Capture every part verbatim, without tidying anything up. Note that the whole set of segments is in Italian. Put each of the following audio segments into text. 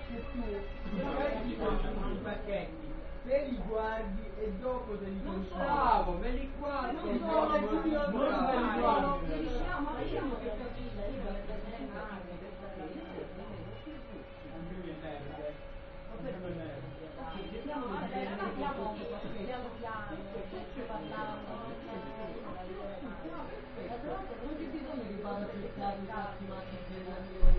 che tu magari ti compri i pacchetti, te li guardi e dopo te li compri. Bravo, me li guardo. Non sono le cui io non No, diciamo, ma io non che capita, io devo prendere anche per anche mi emerge. vediamo piano piano, parlando, non c'è bisogno che vada a cercare i fatti magici della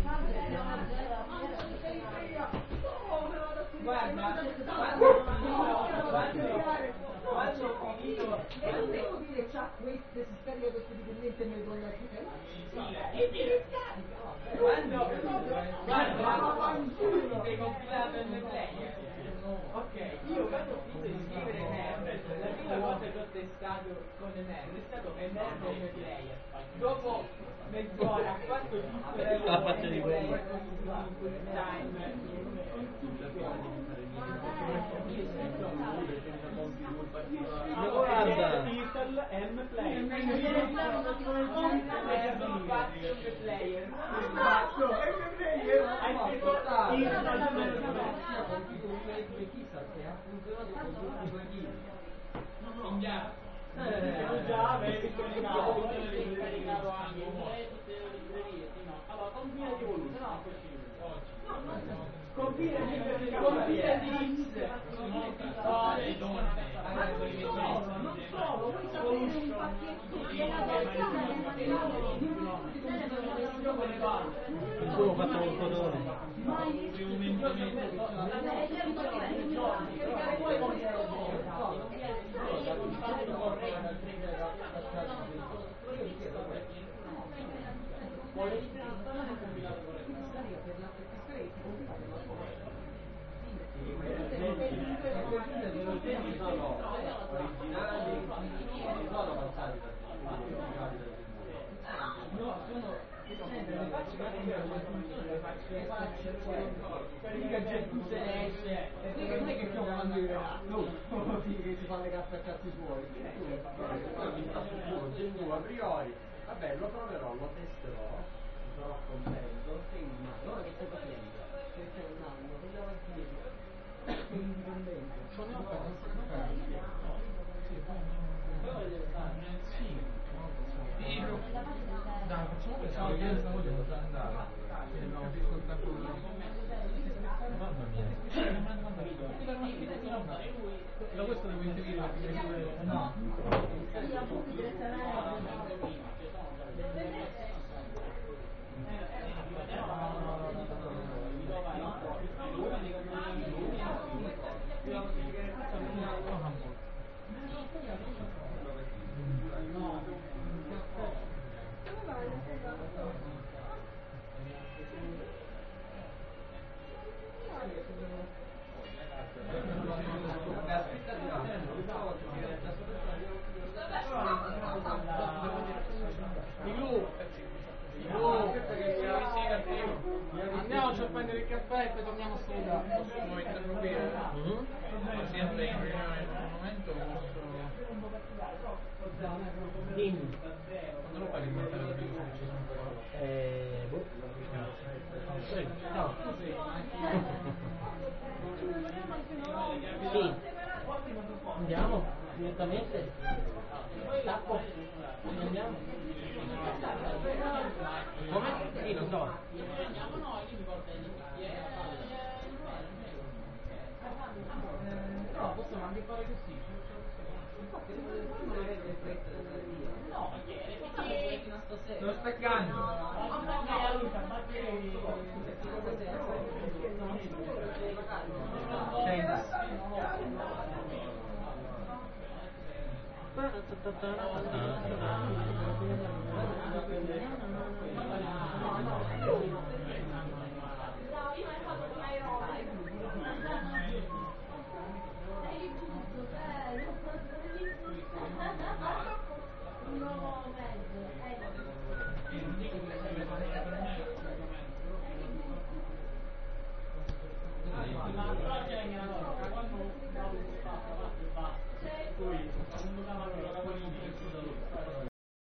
guarda, quando quando ho finito e non devo dire c'ha queste, si scarica questo dipendente e me le torna a e ti riscarica quando guarda sei compilato il player. Ok, io quando ho finito di scrivere Emer, la prima cosa che ho testato con Emer è stato Emer come player. Dopo mezz'ora ha fatto tutto la faccia di quello. Guarda, M player. player. Esatto, M player. Hai chissà che ha funzionato con tutti quei chili. Minchia. Eh, già avevi scaricato, avevi scaricato anche tutte le librerie, sì, no. Allora, combina di volume, no, oggi. Combina di combina di X. No, le donne. Non solo, vuoi sapere un pacchetto che è una il suo fatto un fotone. no, sono le facce le facce mica Gesù se ne esce e non è che stiamo quando arriverà no, che si fa le cazze a cazzi suoi Gesù a priori vabbè lo proverò, lo testerò sarò contento e immagino ora che stai facendo? che c'è un anno che andiamo a dire sei indipendente dai, facciamo pensare che io stavo già andare. Abbiamo visto il tempo di mamma mia. Da questo devo inserire la figura no. Andiamoci a prendere il caffè e poi torniamo a salutare. Posso interrompere? Mm-hmm. Sempre in riunione in un momento posso... Dimmi. Quando lo fai riportare la video se ci sono parole? Eh, boh. No. Sì. Andiamo direttamente. Tappo. Andiamo. Come? Sì, lo so. Andiamo noi, chi mi porta il bicchiere? no, possiamo anche fare così No, bicchiere, fino a stasera. Sto staccando. Senti.